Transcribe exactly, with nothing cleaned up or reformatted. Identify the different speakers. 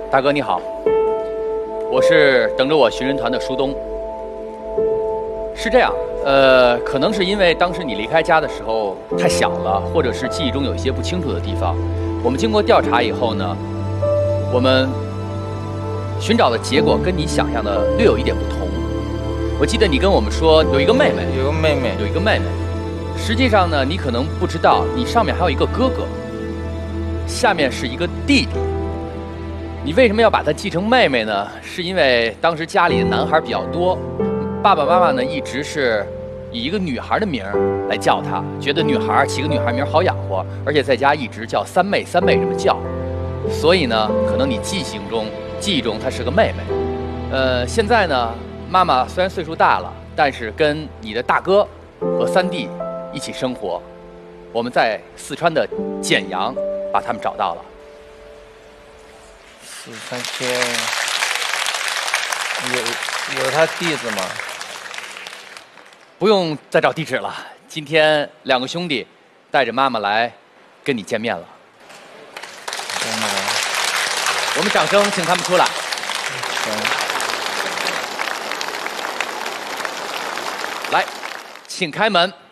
Speaker 1: 大哥你好，我是等着我寻人团的舒东。是这样，呃，可能是因为当时你离开家的时候太小了，或者是记忆中有一些不清楚的地方。我们经过调查以后呢，我们寻找的结果跟你想象的略有一点不同。我记得你跟我们说有一个妹妹，
Speaker 2: 有个妹妹，
Speaker 1: 有一个妹妹。实际上呢，你可能不知道，你上面还有一个哥哥，下面是一个弟弟。你为什么要把她记成妹妹呢？是因为当时家里的男孩比较多，爸爸妈妈呢一直是以一个女孩的名儿来叫她，觉得女孩起个女孩名好养活，而且在家一直叫三妹三妹这么叫，所以呢，可能你记性中记忆中她是个妹妹。呃，现在呢，妈妈虽然岁数大了，但是跟你的大哥和三弟一起生活。我们在四川的简阳把他们找到了。
Speaker 2: 四川监有有他地址吗？
Speaker 1: 不用再找地址了。今天两个兄弟带着妈妈来跟你见面了。
Speaker 2: 真的吗？
Speaker 1: 我们掌声请他们出来。
Speaker 2: 行。
Speaker 1: 来，请开门。